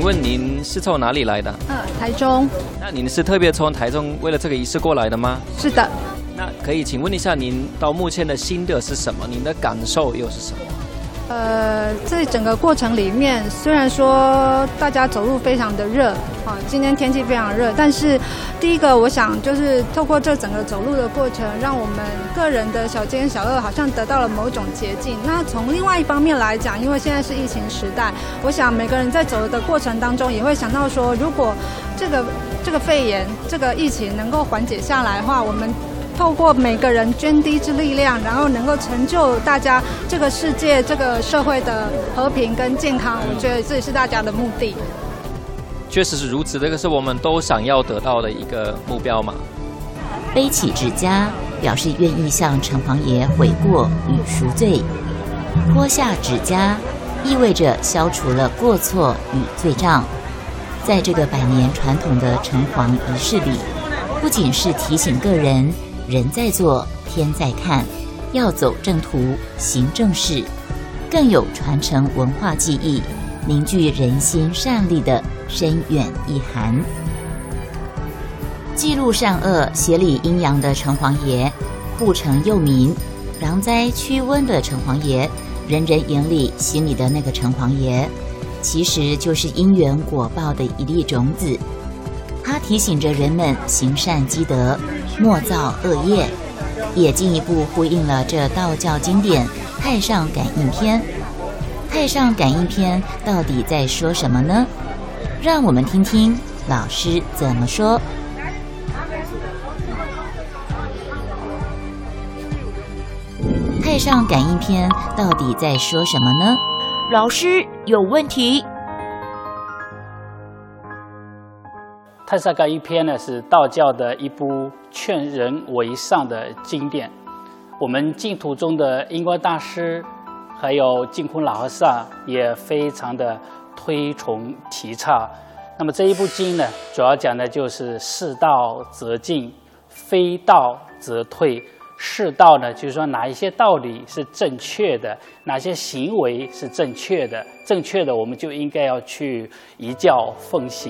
问您是从哪里来的？ 台中。 那您是特别从台中为了这个仪式过来的吗？ 是的。 那可以请问一下您到目前的心得是什么？您的感受又是什么？ 在整个过程里面，虽然说大家走路非常的热，今天天气非常热，但是第一个我想就是透过这整个走路的过程，让我们个人的小奸小恶好像得到了某种捷径。那从另外一方面来讲，因为现在是疫情时代，我想每个人在走的过程当中也会想到说，如果这个肺炎这个疫情能够缓解下来的话，我们透过每个人涓滴之力量，然后能够成就大家这个世界、这个社会的和平跟健康，我觉得这也是大家的目的。 确实是如此，这个是我们都想要得到的一个目标嘛。 背起指甲，表示愿意向城隍爷悔过与赎罪；脱下指甲，意味着消除了过错与罪障。在这个100年传统的城隍仪式里，不仅是提醒个人人在做天在看，要走正途行正事，更有传承文化技艺，凝聚人心善力的深远意涵。记录善恶协理阴阳的城隍爷，护城佑民攘灾驱瘟的城隍爷，人人眼里心里的那个城隍爷，其实就是因缘果报的一粒种子。它提醒着人们行善积德，莫造恶业，也进一步呼应了这道教经典《太上感应篇》。《太上感应篇》到底在说什么呢？让我们听听老师怎么说。《太上感应篇》到底在说什么呢？老师有问题。 《太上感应篇》呢，是道教的一部劝人为上的经典。我们净土中的印光大师，还有净空老和尚也非常的推崇提倡。那么这一部经呢，主要讲的就是是道则进，非道则退。是道呢，就是说哪一些道理是正确的，哪些行为是正确的，正确的我们就应该要去依教奉行。